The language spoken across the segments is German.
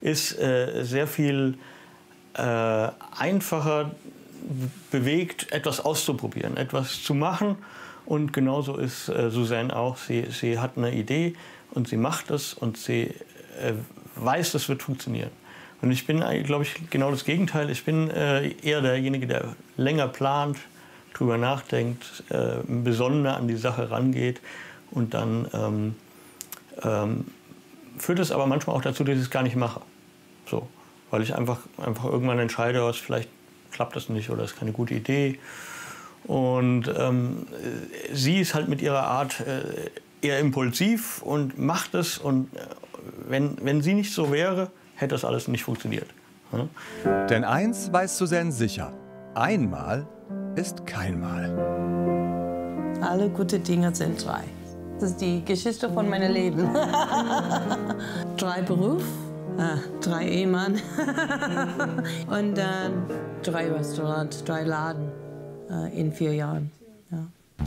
Ist sehr viel einfacher bewegt, etwas auszuprobieren, etwas zu machen. Und genauso ist Suzanne auch. Sie hat eine Idee und sie macht es und sie weiß, das wird funktionieren. Und ich bin, glaube ich, genau das Gegenteil. Ich bin eher derjenige, der länger plant, drüber nachdenkt, besonderer an die Sache rangeht. Und dann führt es aber manchmal auch dazu, dass ich es gar nicht mache. So, weil ich einfach irgendwann entscheide, was vielleicht klappt das nicht oder ist keine gute Idee. Und sie ist halt mit ihrer Art eher impulsiv und macht es. Und wenn sie nicht so wäre, hätte das alles nicht funktioniert. Ja? Denn eins weiß Suzanne sicher: Einmal ist kein Mal. Alle gute Dinge sind drei. Das ist die Geschichte von meinem Leben. 3 Beruf, 3 Ehemann und dann 3 Restaurants, 3 Laden in 4 Jahren. Ja.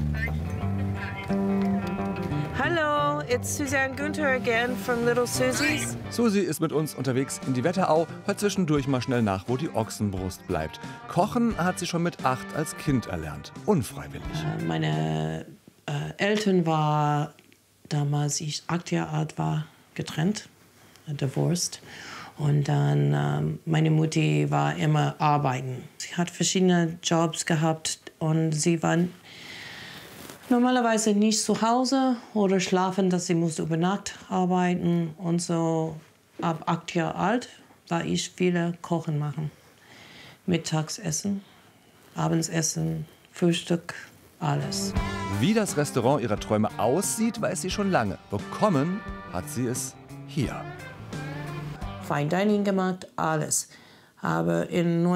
Hello, it's Suzanne Günther again from Little Susie's. Susi ist mit uns unterwegs in die Wetterau, hört zwischendurch mal schnell nach, wo die Ochsenbrust bleibt. Kochen hat sie schon mit 8 als Kind erlernt, unfreiwillig. Meine Eltern waren damals, ich 8 Jahre alt war, getrennt, divorced. Und dann meine Mutti war immer arbeiten. Sie hat verschiedene Jobs gehabt und sie war normalerweise nicht zu Hause oder schlafen, dass sie musste über Nacht arbeiten. Und so ab 8 Jahre alt war ich viele Kochen machen. Mittagsessen, Abendsessen, Frühstück, alles. Wie das Restaurant ihrer Träume aussieht, weiß sie schon lange. Bekommen hat sie es hier. Fine Dining gemacht, alles. Aber in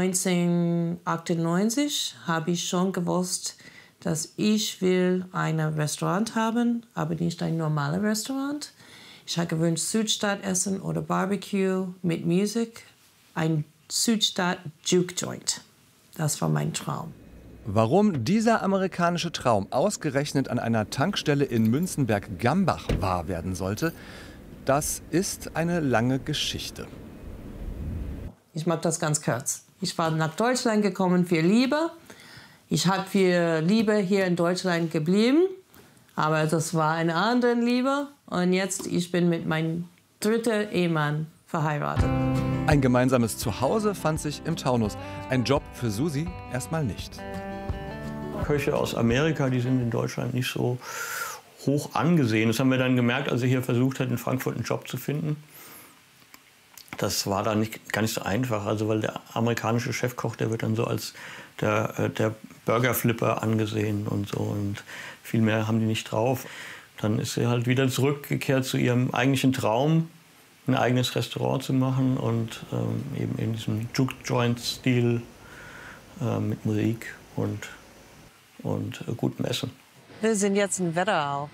1998 habe ich schon gewusst, dass ich will ein Restaurant haben, aber nicht ein normales Restaurant. Ich habe gewünscht Südstadt-Essen oder Barbecue mit Musik, ein Südstadt-Juke-Joint. Das war mein Traum. Warum dieser amerikanische Traum ausgerechnet an einer Tankstelle in Münzenberg-Gambach wahr werden sollte, das ist eine lange Geschichte. Ich mag das ganz kurz. Ich war nach Deutschland gekommen für Liebe. Ich habe für Liebe hier in Deutschland geblieben, aber das war eine andere Liebe. Und jetzt ich bin mit meinem 3. Ehemann verheiratet. Ein gemeinsames Zuhause fand sich im Taunus. Ein Job für Susi erstmal nicht. Köche aus Amerika, die sind in Deutschland nicht so hoch angesehen. Das haben wir dann gemerkt, als ich hier versucht habe, in Frankfurt einen Job zu finden. Das war dann gar nicht so einfach, also weil der amerikanische Chefkoch, der wird dann so als der Burgerflipper angesehen und so, und viel mehr haben die nicht drauf. Dann ist sie halt wieder zurückgekehrt zu ihrem eigentlichen Traum, ein eigenes Restaurant zu machen und eben in diesem Juke-Joint-Stil mit Musik und gutem Essen. Wir sind jetzt in Wetterau.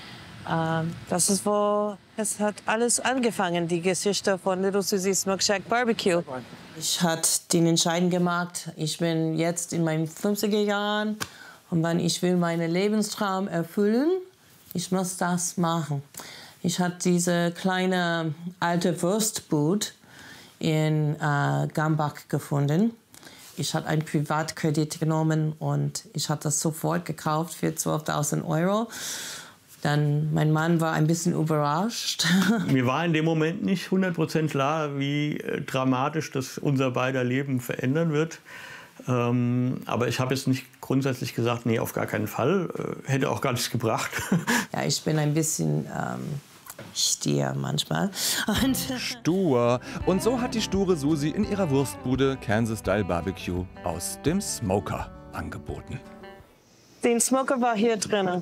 Das ist, wo es hat alles angefangen, die Geschichte von Little Susie's Smoke Shack Barbecue. Ich habe den Entscheidung gemacht, ich bin jetzt in meinen 50er Jahren und wenn ich will meinen Lebenstraum erfüllen, ich muss das machen. Ich habe diese kleine alte Wurstbude in Gambach gefunden. Ich habe einen Privatkredit genommen und ich habe das sofort gekauft für 12.000 €. Dann, mein Mann war ein bisschen überrascht. Mir war in dem Moment nicht 100% klar, wie dramatisch das unser beider Leben verändern wird. Aber ich habe jetzt nicht grundsätzlich gesagt, nee, auf gar keinen Fall. Hätte auch gar nichts gebracht. Ja, ich bin ein bisschen stier manchmal. Stur. Und so hat die sture Susi in ihrer Wurstbude Kansas Style Barbecue aus dem Smoker angeboten. Den Smoker war hier drinnen.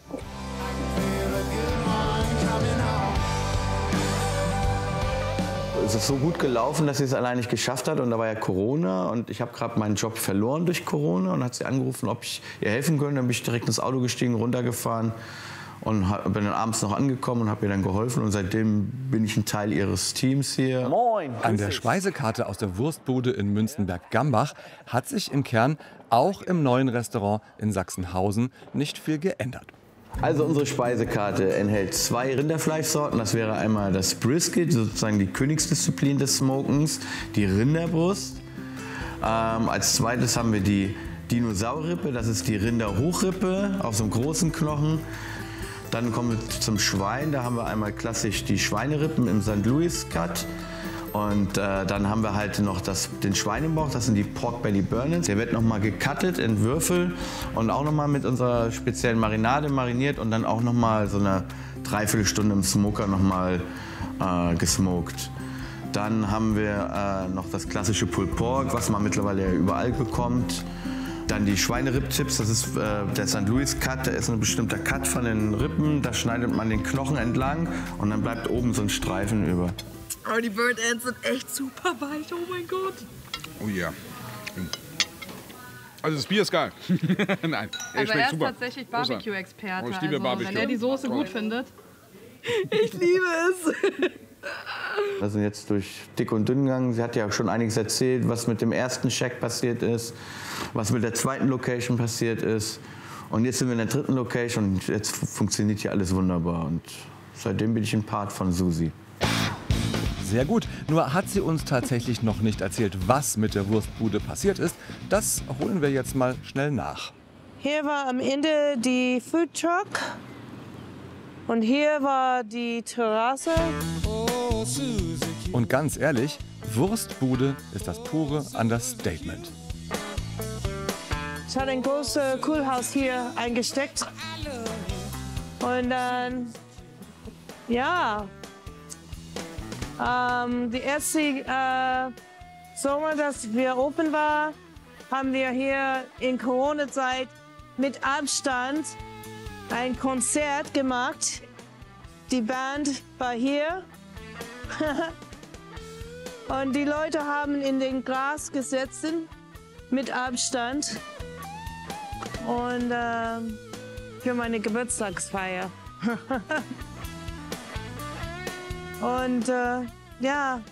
Es ist so gut gelaufen, dass sie es allein nicht geschafft hat. Und da war ja Corona und ich habe gerade meinen Job verloren durch Corona und hat sie angerufen, ob ich ihr helfen könnte. Dann bin ich direkt ins Auto gestiegen, runtergefahren und bin dann abends noch angekommen und habe ihr dann geholfen. Und seitdem bin ich ein Teil ihres Teams hier. Moin! An der Speisekarte aus der Wurstbude in Münzenberg-Gambach hat sich im Kern auch im neuen Restaurant in Sachsenhausen nicht viel geändert. Also unsere Speisekarte enthält 2 Rinderfleischsorten. Das wäre einmal das Brisket, sozusagen die Königsdisziplin des Smokens, die Rinderbrust. Als zweites haben wir die Dinosaurrippe, das ist die Rinderhochrippe auf so einem großen Knochen. Dann kommen wir zum Schwein, da haben wir einmal klassisch die Schweinerippen im St. Louis Cut. Und dann haben wir halt noch den Schweinebauch, das sind die Pork Belly Burnets. Der wird nochmal gecuttet in Würfel und auch nochmal mit unserer speziellen Marinade mariniert und dann auch nochmal so eine Dreiviertelstunde im Smoker nochmal gesmoked. Dann haben wir noch das klassische Pulled Pork, was man mittlerweile überall bekommt. Dann die Schweineripp-Chips, das ist der St. Louis Cut, da ist ein bestimmter Cut von den Rippen, da schneidet man den Knochen entlang und dann bleibt oben so ein Streifen über. Oh, die Burnt Ends sind echt super weich, oh mein Gott. Oh ja. Also das Bier ist geil. Nein, aber er ist super. Tatsächlich Barbecue-Experte. Oh, ich liebe Barbecue. Wenn er die Soße gut findet. Ich liebe es. Wir sind jetzt durch dick und dünn gegangen. Sie hat ja schon einiges erzählt, was mit dem ersten Shack passiert ist, was mit der zweiten Location passiert ist. Und jetzt sind wir in der dritten Location und jetzt funktioniert hier alles wunderbar. Und seitdem bin ich ein Part von Susi. Sehr gut. Nur hat sie uns tatsächlich noch nicht erzählt, was mit der Wurstbude passiert ist. Das holen wir jetzt mal schnell nach. Hier war am Ende die Food Truck und hier war die Terrasse. Und ganz ehrlich, Wurstbude ist das pure Understatement. Ich hatte ein großes Kühlhaus hier eingesteckt. Und dann, ja, die erste Sommer, dass wir open war, haben wir hier in Corona-Zeit mit Abstand ein Konzert gemacht. Die Band war hier. Und die Leute haben in den Gras gesessen mit Abstand. Und für meine Geburtstagsfeier. Und ja,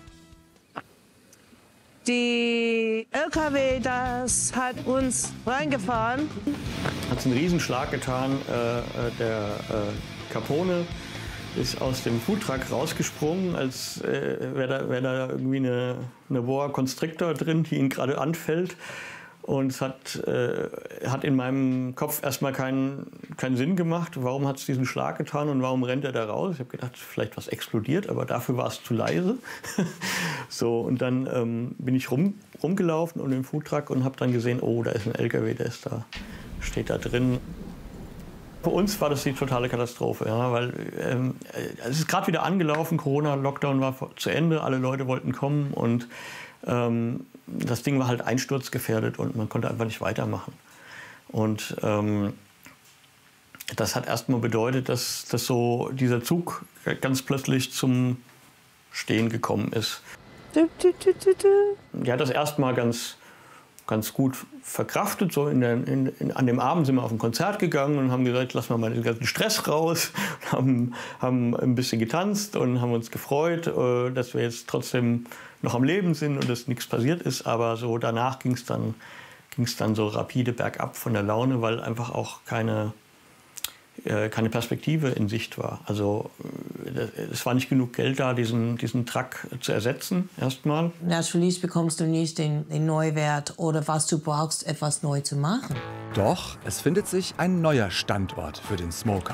die LKW, das hat uns reingefahren. Hat einen Riesenschlag getan. Der Capone ist aus dem Foodtruck rausgesprungen, als wäre da irgendwie eine Boa Constrictor drin, die ihn gerade anfällt. Und es hat in meinem Kopf erstmal keinen Sinn gemacht. Warum hat es diesen Schlag getan und warum rennt er da raus? Ich habe gedacht, vielleicht was explodiert, aber dafür war es zu leise. So, und dann bin ich rumgelaufen um den Foodtruck und habe dann gesehen, oh, da ist ein LKW, steht da drin. Für uns war das die totale Katastrophe, ja, weil es ist gerade wieder angelaufen, Corona-Lockdown war zu Ende, alle Leute wollten kommen und das Ding war halt einsturzgefährdet und man konnte einfach nicht weitermachen. Und das hat erstmal bedeutet, dass dieser Zug ganz plötzlich zum Stehen gekommen ist. Die hat das erstmal ganz gut verkraftet. So an dem Abend sind wir auf ein Konzert gegangen und haben gesagt, lassen wir mal den ganzen Stress raus. Haben ein bisschen getanzt und haben uns gefreut, dass wir jetzt trotzdem noch am Leben sind und dass nichts passiert ist. Aber so danach ging es dann so rapide bergab von der Laune, weil einfach auch keine Perspektive in Sicht war. Also es war nicht genug Geld da, diesen Truck zu ersetzen erstmal. Natürlich bekommst du nicht den Neuwert oder was du brauchst, etwas neu zu machen. Doch, es findet sich ein neuer Standort für den Smoker.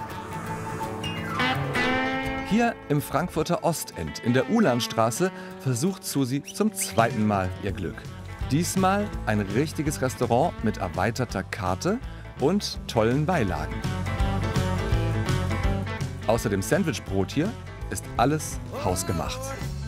Hier im Frankfurter Ostend in der Ulanstraße versucht Susi zum zweiten Mal ihr Glück. Diesmal ein richtiges Restaurant mit erweiterter Karte und tollen Beilagen. Außer dem Sandwichbrot hier ist alles hausgemacht.